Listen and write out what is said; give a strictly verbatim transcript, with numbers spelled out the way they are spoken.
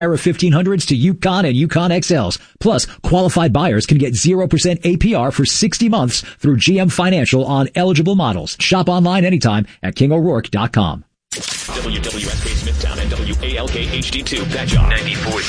Era fifteen hundreds to Yukon and Yukon X Ls. Plus, qualified buyers can get zero percent A P R for sixty months through G M Financial on eligible models. Shop online anytime at king o'rourke dot com. W W S K Smithtown and W A L K H D two Patchogue ninety-four point